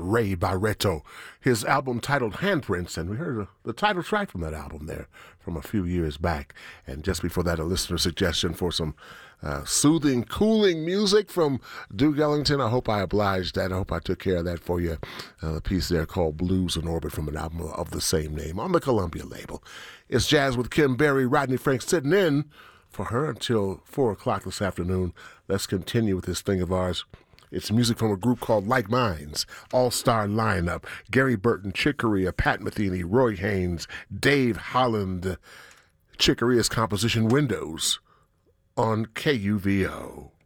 Ray Barretto, his album titled Handprints, and we heard the title track from that album there from a few years back. And just before that, a listener suggestion for some soothing, cooling music from Duke Ellington. I hope I obliged that. I hope I took care of that for you. The piece there called Blues in Orbit from an album of the same name on the Columbia label. It's Jazz with Kim Berry, Rodney Frank sitting in for her until 4 o'clock this afternoon. Let's continue with this thing of ours. It's music from a group called Like Minds, all-star lineup. Gary Burton, Chick Corea, Pat Metheny, Roy Haynes, Dave Holland. Chick Corea's composition Windows on KUVO.